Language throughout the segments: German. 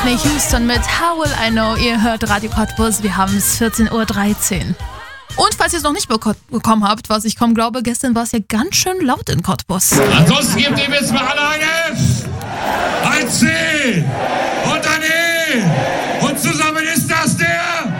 Whitney Houston mit How Will I Know. Ihr hört Radio Cottbus, wir haben es 14.13 Uhr. Und falls ihr es noch nicht bekommen habt, was ich kaum glaube, gestern war es ja ganz schön laut in Cottbus. Ansonsten gibt ihr jetzt mal alle ein F, ein C und ein E. Und zusammen ist das der...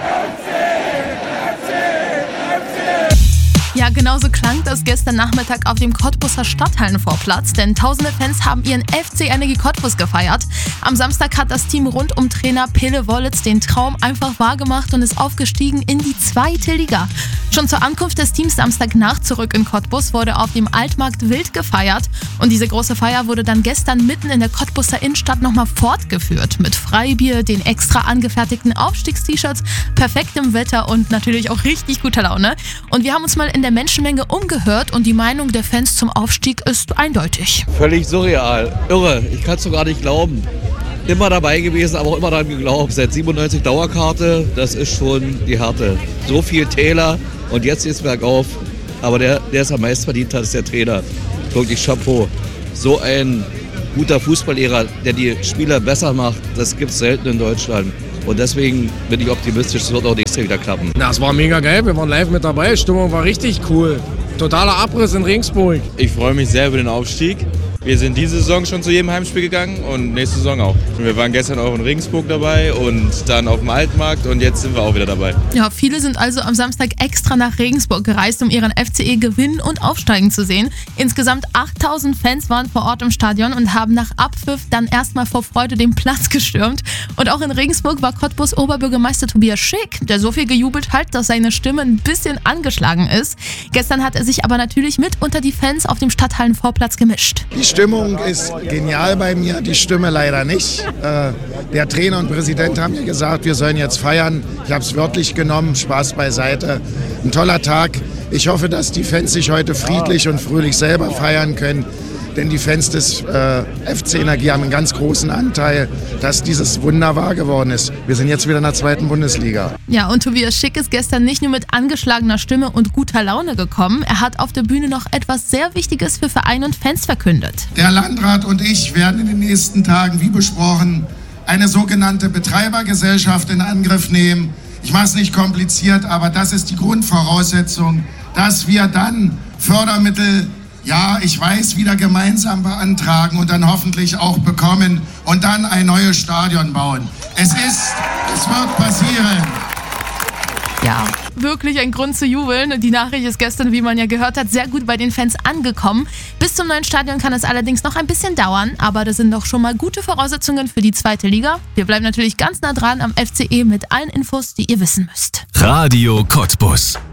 Ja, genauso klang das gestern Nachmittag auf dem Cottbuser Stadthallenvorplatz, denn tausende Fans haben ihren FC Energie Cottbus gefeiert. Am Samstag hat das Team rund um Trainer Pele Wollitz den Traum einfach wahrgemacht und ist aufgestiegen in die 2. Liga. Schon zur Ankunft des Teams Samstagnacht zurück in Cottbus wurde auf dem Altmarkt wild gefeiert und diese große Feier wurde dann gestern mitten in der Cottbuser Innenstadt nochmal fortgeführt mit Freibier, den extra angefertigten Aufstiegst-T-Shirts, perfektem Wetter und natürlich auch richtig guter Laune. Und wir haben uns mal in der Menschenmenge umgehört und die Meinung der Fans zum Aufstieg ist eindeutig. Völlig surreal, irre, ich kann es doch gar nicht glauben. Immer dabei gewesen, aber auch immer daran geglaubt. Seit 97 Dauerkarte, das ist schon die Härte. So viel Täler und jetzt geht's bergauf. Aber der es am meisten verdient hat, ist der Trainer. Wirklich Chapeau. So ein guter Fußballlehrer, der die Spieler besser macht, das gibt's selten in Deutschland. Und deswegen bin ich optimistisch, es wird auch nächstes Jahr wieder klappen. Na, es war mega geil, wir waren live mit dabei, Stimmung war richtig cool. Totaler Abriss in Regensburg. Ich freue mich sehr über den Aufstieg. Wir sind diese Saison schon zu jedem Heimspiel gegangen und nächste Saison auch. Wir waren gestern auch in Regensburg dabei und dann auf dem Altmarkt und jetzt sind wir auch wieder dabei. Ja, viele sind also am Samstag extra nach Regensburg gereist, um ihren FCE gewinnen und aufsteigen zu sehen. Insgesamt 8000 Fans waren vor Ort im Stadion und haben nach Abpfiff dann erstmal vor Freude den Platz gestürmt. Und auch in Regensburg war Cottbus Oberbürgermeister Tobias Schick, der so viel gejubelt hat, dass seine Stimme ein bisschen angeschlagen ist. Gestern hat er sich aber natürlich mit unter die Fans auf dem Stadthallenvorplatz gemischt. Die Stimmung ist genial bei mir, die Stimme leider nicht. Der Trainer und Präsident haben mir gesagt, wir sollen jetzt feiern. Ich habe es wörtlich genommen, Spaß beiseite. Ein toller Tag. Ich hoffe, dass die Fans sich heute friedlich und fröhlich selber feiern können. Denn die Fans des FC Energie haben einen ganz großen Anteil, dass dieses Wunder wahr geworden ist. Wir sind jetzt wieder in der 2. Bundesliga. Ja, und Tobias Schick ist gestern nicht nur mit angeschlagener Stimme und guter Laune gekommen. Er hat auf der Bühne noch etwas sehr Wichtiges für Verein und Fans verkündet. Der Landrat und ich werden in den nächsten Tagen, wie besprochen, eine sogenannte Betreibergesellschaft in Angriff nehmen. Ich mache es nicht kompliziert, aber das ist die Grundvoraussetzung, dass wir dann Fördermittel, ja, ich weiß, wieder gemeinsam beantragen und dann hoffentlich auch bekommen und dann ein neues Stadion bauen. Es wird passieren. Ja, wirklich ein Grund zu jubeln. Die Nachricht ist gestern, wie man ja gehört hat, sehr gut bei den Fans angekommen. Bis zum neuen Stadion kann es allerdings noch ein bisschen dauern, aber das sind doch schon mal gute Voraussetzungen für die 2. Liga. Wir bleiben natürlich ganz nah dran am FCE mit allen Infos, die ihr wissen müsst. Radio Cottbus.